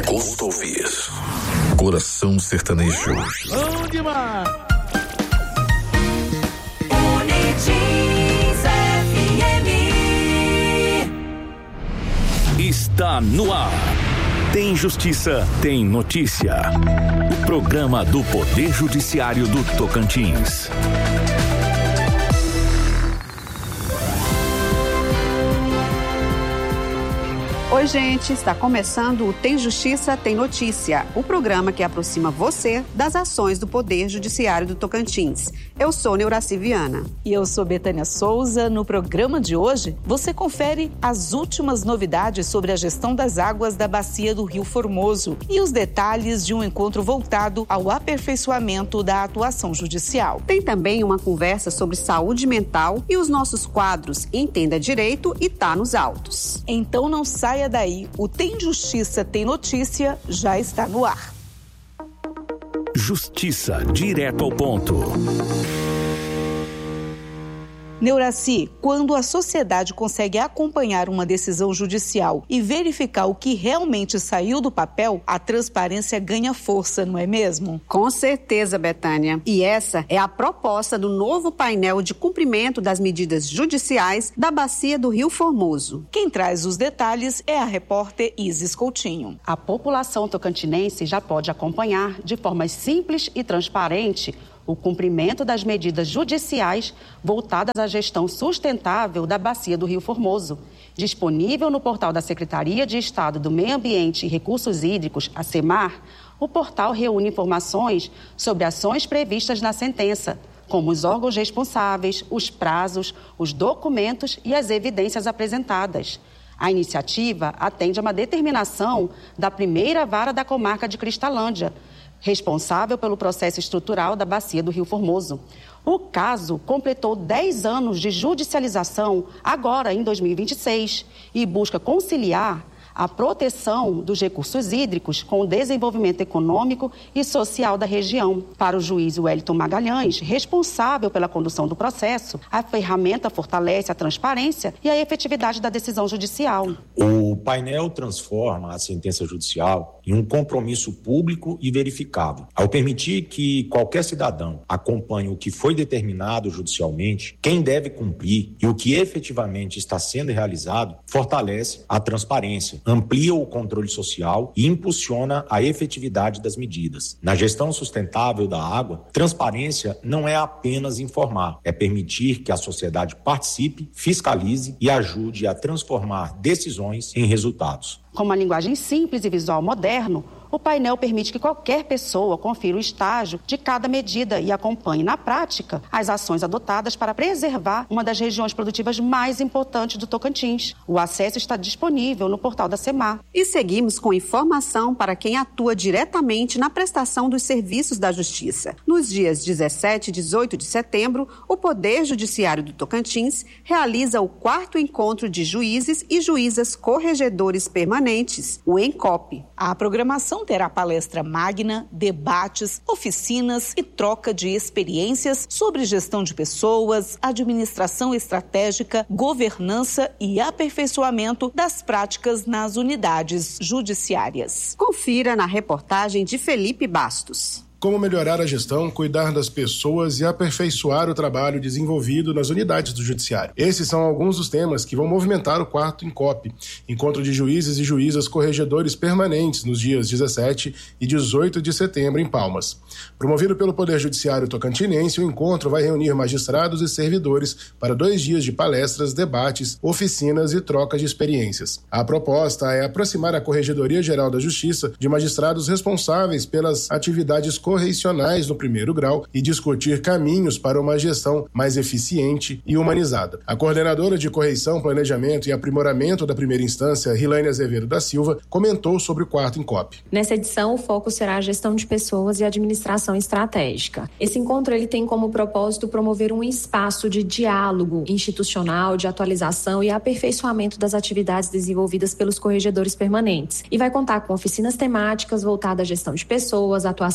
Gosto ouvir. Coração sertanejo. Bom demais! Está no ar. Tem Justiça, tem notícia. O programa do Poder Judiciário do Tocantins. Oi, gente, está começando o Tem Justiça, Tem Notícia, o programa que aproxima você das ações do Poder Judiciário do Tocantins. Eu sou Neuraci Viana. E eu sou Betânia Souza. No programa de hoje, você confere as últimas novidades sobre a gestão das águas da bacia do Rio Formoso e os detalhes de um encontro voltado ao aperfeiçoamento da atuação judicial. Tem também uma conversa sobre saúde mental e os nossos quadros Entenda Direito e Tá nos Autos. Então não saia daí, o Tem Justiça, Tem Notícia já está no ar. Justiça, direto ao ponto. Neuraci, quando a sociedade consegue acompanhar uma decisão judicial e verificar o que realmente saiu do papel, a transparência ganha força, não é mesmo? Com certeza, Betânia. E essa é a proposta do novo painel de cumprimento das medidas judiciais da bacia do Rio Formoso. Quem traz os detalhes é a repórter Isis Coutinho. A população tocantinense já pode acompanhar de forma simples e transparente o cumprimento das medidas judiciais voltadas à gestão sustentável da bacia do Rio Formoso, disponível no portal da Secretaria de Estado do Meio Ambiente e Recursos Hídricos, a SEMAR. O portal reúne informações sobre ações previstas na sentença, como os órgãos responsáveis, os prazos, os documentos e as evidências apresentadas. A iniciativa atende a uma determinação da primeira vara da comarca de Cristalândia, responsável pelo processo estrutural da bacia do Rio Formoso. O caso completou 10 anos de judicialização agora em 2026 e busca conciliar a proteção dos recursos hídricos com o desenvolvimento econômico e social da região. Para o juiz Wellington Magalhães, responsável pela condução do processo, a ferramenta fortalece a transparência e a efetividade da decisão judicial. O painel transforma a sentença judicial em um compromisso público e verificável. Ao permitir que qualquer cidadão acompanhe o que foi determinado judicialmente, quem deve cumprir e o que efetivamente está sendo realizado, fortalece a transparência, amplia o controle social e impulsiona a efetividade das medidas. Na gestão sustentável da água, transparência não é apenas informar, é permitir que a sociedade participe, fiscalize e ajude a transformar decisões em resultados. Com uma linguagem simples e visual moderno, o painel permite que qualquer pessoa confira o estágio de cada medida e acompanhe, na prática, as ações adotadas para preservar uma das regiões produtivas mais importantes do Tocantins. O acesso está disponível no portal da SEMAR. E seguimos com informação para quem atua diretamente na prestação dos serviços da Justiça. Nos dias 17 e 18 de setembro, o Poder Judiciário do Tocantins realiza o 4º encontro de juízes e juízas corregedores permanentes, o ENCOP. A programação terá palestra magna, debates, oficinas e troca de experiências sobre gestão de pessoas, administração estratégica, governança e aperfeiçoamento das práticas nas unidades judiciárias. Confira na reportagem de Felipe Bastos. Como melhorar a gestão, cuidar das pessoas e aperfeiçoar o trabalho desenvolvido nas unidades do Judiciário. Esses são alguns dos temas que vão movimentar o 4º ENCOP, Encontro de Juízes e Juízas Corregedores Permanentes, nos dias 17 e 18 de setembro, em Palmas. Promovido pelo Poder Judiciário Tocantinense, o encontro vai reunir magistrados e servidores para 2 dias de palestras, debates, oficinas e troca de experiências. A proposta é aproximar a Corregedoria Geral da Justiça de magistrados responsáveis pelas atividades correicionais no 1º grau e discutir caminhos para uma gestão mais eficiente e humanizada. A coordenadora de Correição, Planejamento e Aprimoramento da Primeira Instância, Rilane Azevedo da Silva, comentou sobre o 4º ENCOP. Nessa edição, o foco será a gestão de pessoas e administração estratégica. Esse encontro ele tem como propósito promover um espaço de diálogo institucional, de atualização e aperfeiçoamento das atividades desenvolvidas pelos corregedores permanentes. E vai contar com oficinas temáticas voltadas à gestão de pessoas, atuação corretiva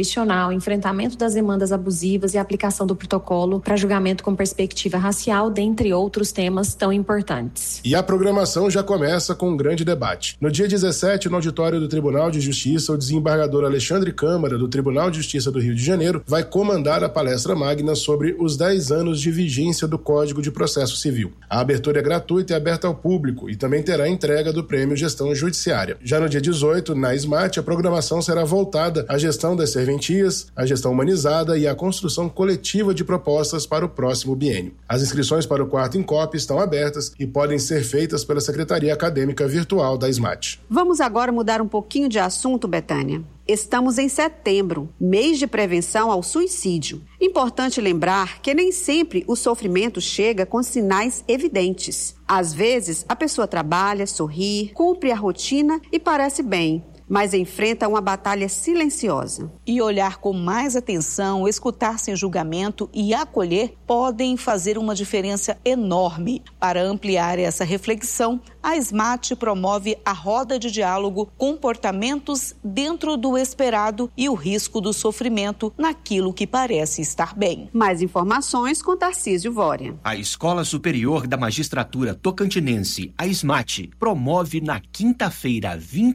jurisdicional, enfrentamento das demandas abusivas e aplicação do protocolo para julgamento com perspectiva racial, dentre outros temas tão importantes. E a programação já começa com um grande debate. No dia 17, no auditório do Tribunal de Justiça, o desembargador Alexandre Câmara, do Tribunal de Justiça do Rio de Janeiro, vai comandar a palestra magna sobre os 10 anos de vigência do Código de Processo Civil. A abertura é gratuita e aberta ao público e também terá a entrega do Prêmio Gestão Judiciária. Já no dia 18, na SMAT, a programação será voltada à gestão das serventias, à gestão humanizada e à construção coletiva de propostas para o próximo biênio. As inscrições para o 4º INCOP estão abertas e podem ser feitas pela Secretaria Acadêmica Virtual da SMAT. Vamos agora mudar um pouquinho de assunto, Betânia. Estamos em setembro, mês de prevenção ao suicídio. Importante lembrar que nem sempre o sofrimento chega com sinais evidentes. Às vezes, a pessoa trabalha, sorri, cumpre a rotina e parece bem, mas enfrenta uma batalha silenciosa. E olhar com mais atenção, escutar sem julgamento e acolher podem fazer uma diferença enorme. Para ampliar essa reflexão, a SMAT promove a roda de diálogo Comportamentos dentro do esperado e o risco do sofrimento naquilo que parece estar bem. Mais informações com Tarcísio Vória. A Escola Superior da Magistratura Tocantinense, a SMAT, promove na quinta-feira,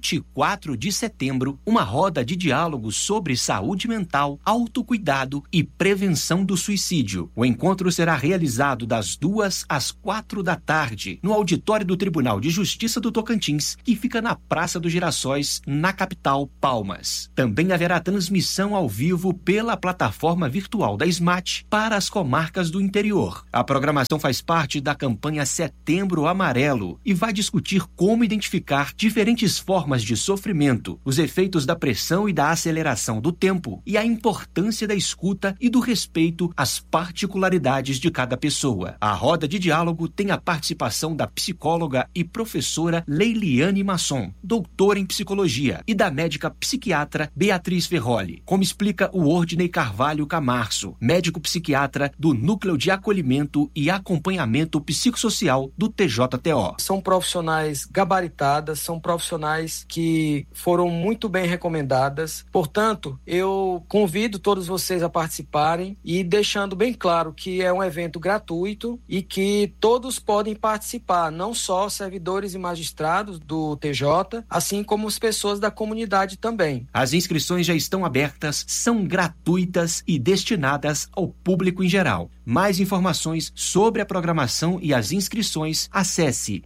24 de setembro, uma roda de diálogo sobre saúde mental, autocuidado e prevenção do suicídio. O encontro será realizado das 2 às 4 da tarde, no auditório do Tribunal de Justiça do Tocantins, que fica na Praça dos Girassóis, na capital, Palmas. Também haverá transmissão ao vivo pela plataforma virtual da SMAT para as comarcas do interior. A programação faz parte da campanha Setembro Amarelo e vai discutir como identificar diferentes formas de sofrimento, os efeitos da pressão e da aceleração do tempo e a importância da escuta e do respeito às particularidades de cada pessoa. A roda de diálogo tem a participação da psicóloga e professora Leiliane Masson, doutora em psicologia, e da médica psiquiatra Beatriz Ferroli, como explica o Ordney Carvalho Camarço, médico psiquiatra do Núcleo de Acolhimento e Acompanhamento Psicossocial do TJTO. São profissionais gabaritadas, são profissionais que foram muito bem recomendadas. Portanto, eu convido todos vocês a participarem e deixando bem claro que é um evento gratuito e que todos podem participar, não só servidores e magistrados do TJ, assim como as pessoas da comunidade também. As inscrições já estão abertas, são gratuitas e destinadas ao público em geral. Mais informações sobre a programação e as inscrições, acesse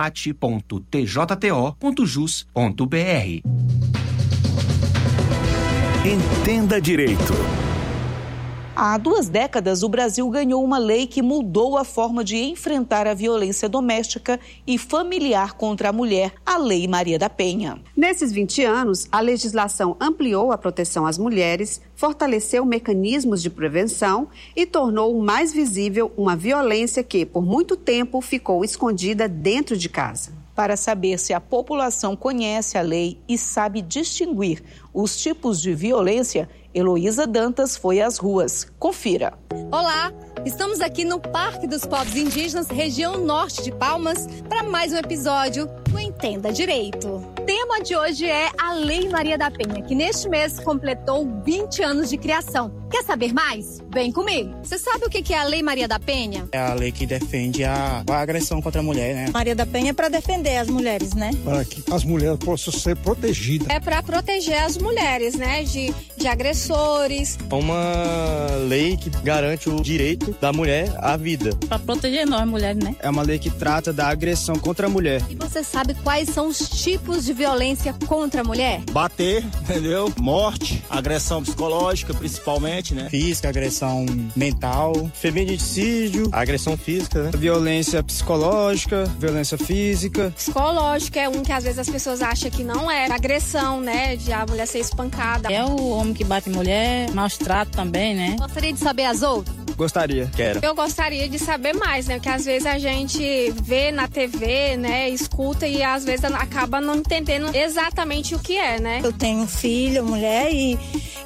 smat.tjto.jus.br. Entenda Direito. Há 2 décadas, o Brasil ganhou uma lei que mudou a forma de enfrentar a violência doméstica e familiar contra a mulher, a Lei Maria da Penha. Nesses 20 anos, a legislação ampliou a proteção às mulheres, fortaleceu mecanismos de prevenção e tornou mais visível uma violência que, por muito tempo, ficou escondida dentro de casa. Para saber se a população conhece a lei e sabe distinguir os tipos de violência, Heloísa Dantas foi às ruas. Confira. Olá, estamos aqui no Parque dos Povos Indígenas, região norte de Palmas, para mais um episódio do Entenda Direito. O tema de hoje é a Lei Maria da Penha, que neste mês completou 20 anos de criação. Quer saber mais? Vem comigo. Você sabe o que é a Lei Maria da Penha? É a lei que defende a agressão contra a mulher, né? Maria da Penha é para defender as mulheres, né? Para que as mulheres possam ser protegidas. É para proteger as mulheres, né? De agressores. É uma lei que garante o direito da mulher à vida. Para proteger nós, mulheres, né? É uma lei que trata da agressão contra a mulher. E você sabe quais são os tipos de violência contra a mulher? Bater, entendeu? Morte, agressão psicológica, principalmente, né? Física, agressão mental, feminicídio, agressão física, né? Violência psicológica, violência física. Psicológica é um que às vezes as pessoas acham que não é. Agressão, né? De a mulher ser espancada. É o homem que bate mulher, maus trato também, né? Gostaria de saber as outras? Gostaria. Quero. Eu gostaria de saber mais, né? Porque às vezes a gente vê na TV, né? Escuta e às vezes acaba não entendendo exatamente o que é, né? Eu tenho filho, mulher, e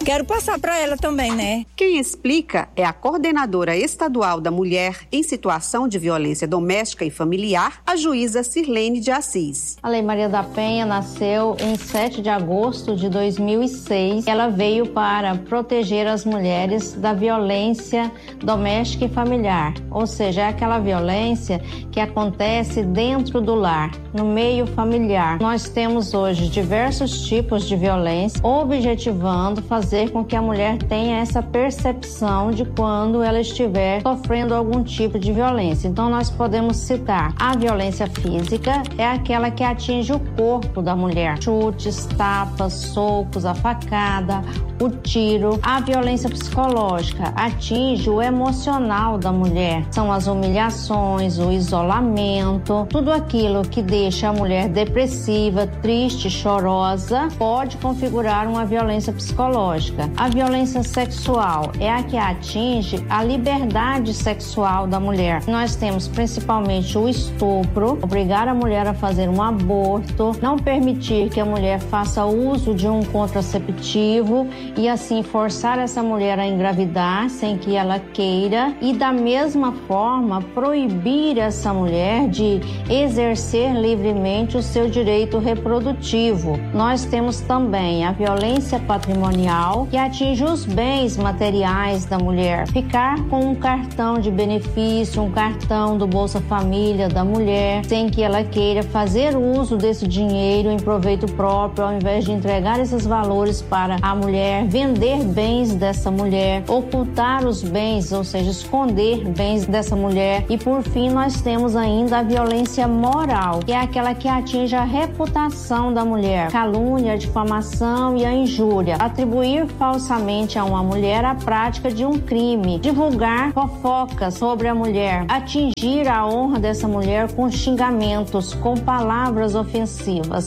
Quero passar para ela também, né? Quem explica é a coordenadora estadual da Mulher em Situação de Violência Doméstica e Familiar, a juíza Sirlene de Assis. A Lei Maria da Penha nasceu em 7 de agosto de 2006. Ela veio para proteger as mulheres da violência doméstica e familiar, ou seja, é aquela violência que acontece dentro do lar, no meio familiar. Nós temos hoje diversos tipos de violência, objetivando fazer com que a mulher tenha essa percepção de quando ela estiver sofrendo algum tipo de violência. Então, nós podemos citar a violência física, é aquela que atinge o corpo da mulher. Chutes, tapas, socos, a facada, o tiro. A violência psicológica atinge o emocional da mulher. São as humilhações, o isolamento, tudo aquilo que deixa a mulher depressiva, triste, chorosa, pode configurar uma violência psicológica. A violência sexual é a que atinge a liberdade sexual da mulher. Nós temos principalmente o estupro, obrigar a mulher a fazer um aborto, não permitir que a mulher faça uso de um contraceptivo e assim forçar essa mulher a engravidar sem que ela queira e da mesma forma proibir essa mulher de exercer livremente o seu direito reprodutivo. Nós temos também a violência patrimonial, que atinge os bens materiais da mulher. Ficar com um cartão de benefício, um cartão do Bolsa Família da mulher, sem que ela queira fazer uso desse dinheiro em proveito próprio, ao invés de entregar esses valores para a mulher, vender bens dessa mulher, ocultar os bens, ou seja, esconder bens dessa mulher. E por fim, nós temos ainda a violência moral, que é aquela que atinge a reputação da mulher, calúnia, a difamação e a injúria. Atribuir falsamente a uma mulher a prática de um crime, divulgar fofocas sobre a mulher, atingir a honra dessa mulher com xingamentos, com palavras ofensivas.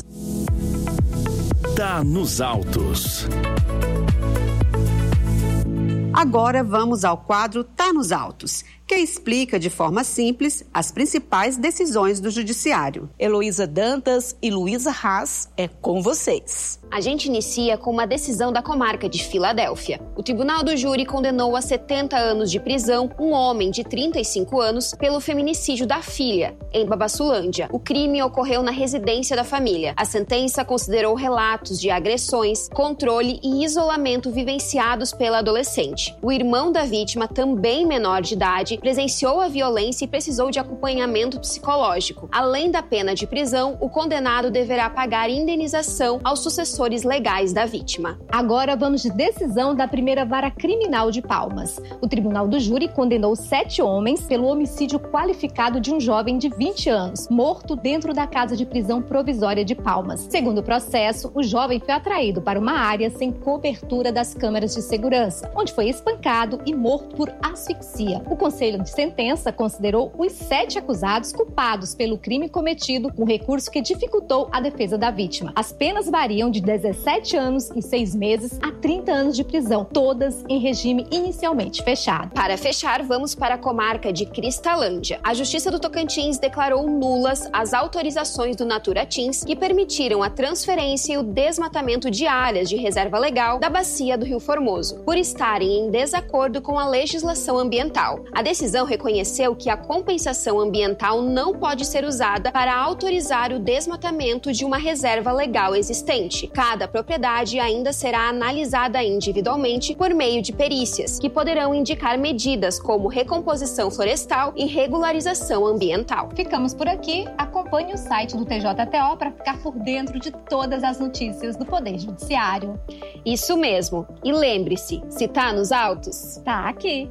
Tá nos autos. Agora vamos ao quadro Tá nos Autos, que explica de forma simples as principais decisões do Judiciário. Heloísa Dantas e Luísa Haas, é com vocês. A gente inicia com uma decisão da comarca de Filadélfia. O Tribunal do Júri condenou a 70 anos de prisão um homem de 35 anos pelo feminicídio da filha, em Babassulândia. O crime ocorreu na residência da família. A sentença considerou relatos de agressões, controle e isolamento vivenciados pela adolescente. O irmão da vítima, também menor de idade, presenciou a violência e precisou de acompanhamento psicológico. Além da pena de prisão, o condenado deverá pagar indenização aos sucessores legais da vítima. Agora vamos de decisão da primeira vara criminal de Palmas. O Tribunal do Júri condenou 7 homens pelo homicídio qualificado de um jovem de 20 anos, morto dentro da casa de prisão provisória de Palmas. Segundo o processo, o jovem foi atraído para uma área sem cobertura das câmeras de segurança, onde foi espancado e morto por asfixia. O Conselho de Sentença considerou os 7 acusados culpados pelo crime cometido, um recurso que dificultou a defesa da vítima. As penas variam de 17 anos e 6 meses a 30 anos de prisão, todas em regime inicialmente fechado. Para fechar, vamos para a comarca de Cristalândia. A Justiça do Tocantins declarou nulas as autorizações do Naturatins que permitiram a transferência e o desmatamento de áreas de reserva legal da bacia do Rio Formoso, por estarem em desacordo com a legislação ambiental. A decisão reconheceu que a compensação ambiental não pode ser usada para autorizar o desmatamento de uma reserva legal existente. Cada propriedade ainda será analisada individualmente por meio de perícias, que poderão indicar medidas como recomposição florestal e regularização ambiental. Ficamos por aqui. Acompanhe o site do TJTO para ficar por dentro de todas as notícias do Poder Judiciário. Isso mesmo. E lembre-se, se tá nos autos, tá aqui.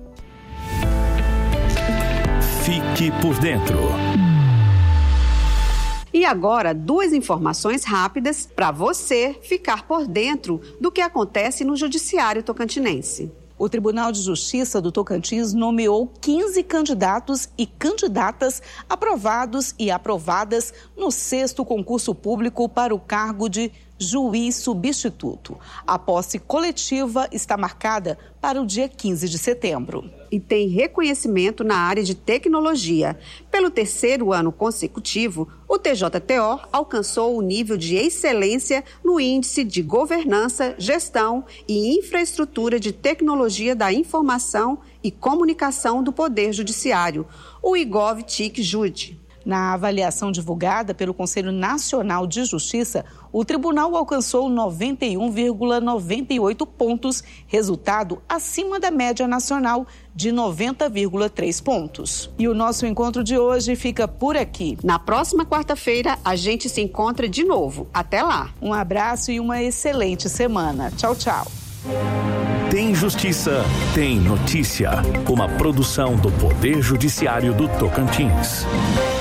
Fique por dentro. E agora, 2 informações rápidas para você ficar por dentro do que acontece no Judiciário Tocantinense. O Tribunal de Justiça do Tocantins nomeou 15 candidatos e candidatas aprovados e aprovadas no 6º concurso público para o cargo de juiz substituto. A posse coletiva está marcada para o dia 15 de setembro. E tem reconhecimento na área de tecnologia. Pelo 3º ano consecutivo, o O TJTO alcançou o nível de excelência no Índice de Governança, Gestão e Infraestrutura de Tecnologia da Informação e Comunicação do Poder Judiciário, o IGOV-TIC-JUD. Na avaliação divulgada pelo Conselho Nacional de Justiça, o tribunal alcançou 91,98 pontos, resultado acima da média nacional de 90,3 pontos. E o nosso encontro de hoje fica por aqui. Na próxima quarta-feira, a gente se encontra de novo. Até lá. Um abraço e uma excelente semana. Tchau, tchau. Tem Justiça, tem notícia. Uma produção do Poder Judiciário do Tocantins.